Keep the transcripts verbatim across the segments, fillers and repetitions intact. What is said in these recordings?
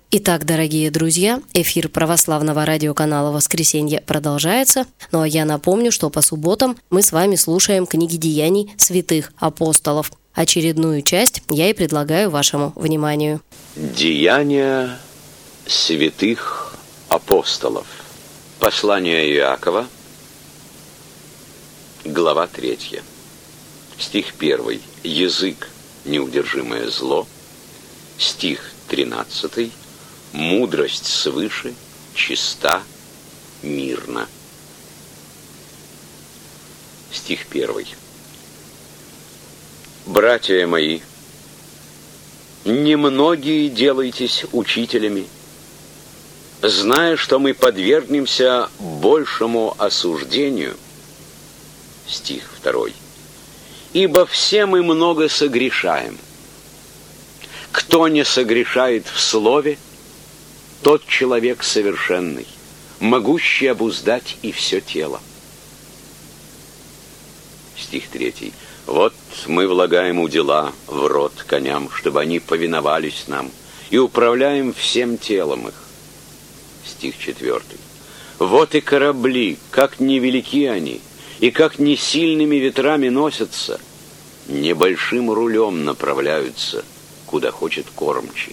Итак, дорогие друзья, эфир православного радиоканала «Воскресенье» продолжается. Ну а я напомню, что по субботам мы с вами слушаем книги деяний святых апостолов. Очередную часть я и предлагаю вашему вниманию. Деяния святых апостолов. Послание Иакова, глава третья. Стих первый. Язык – неудержимое зло. Стих тринадцатый. Мудрость свыше, чиста, мирна. Стих первый. Братья мои, немногие делайтесь учителями, зная, что мы подвергнемся большему осуждению. Стих второй. Ибо все мы много согрешаем. Кто не согрешает в слове, тот человек совершенный, могущий обуздать и все тело. Стих третий. Вот мы влагаем удила в рот коням, чтобы они повиновались нам, и управляем всем телом их. Стих четвертый. Вот и корабли, как невелики они, и как не сильными ветрами носятся, небольшим рулем направляются, куда хочет кормчий.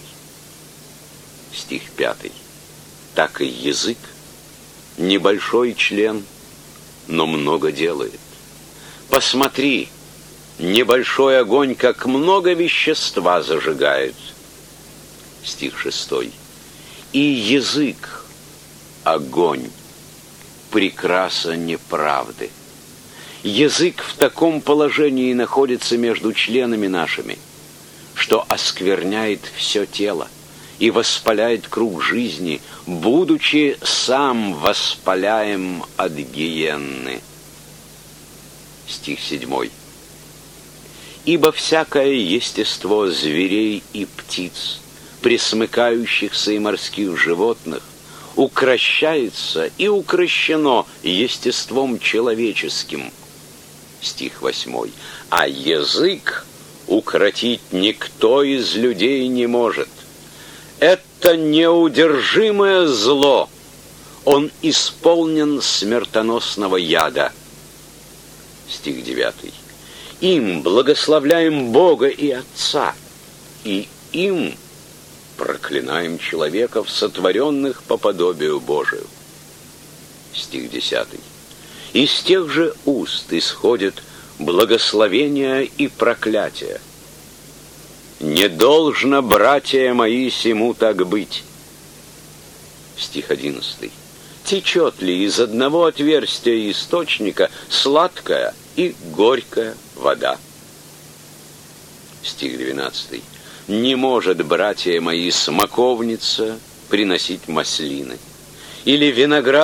Стих пятый. Так и язык, небольшой член, но много делает. Посмотри, небольшой огонь, как много вещества зажигает. Стих шестой. И язык, огонь, прекраса неправды. Язык в таком положении находится между членами нашими, что оскверняет все тело и воспаляет круг жизни, будучи сам воспаляем от гиенны. Стих седьмой. Ибо всякое естество зверей и птиц, пресмыкающихся и морских животных, укрощается и укрощено естеством человеческим. Стих восьмой. А язык укротить никто из людей не может. Это неудержимое зло. Он исполнен смертоносного яда. Стих девятый. Им благословляем Бога и Отца, и им проклинаем человеков, сотворенных по подобию Божию. Стих десятый. Из тех же уст исходит благословение и проклятие. Не должно, братья мои, сему так быть. Стих одиннадцатый. Течет ли из одного отверстия источника сладкая и горькая вода? Стих двенадцатый. Не может, братья мои, смоковница приносить маслины, или виноград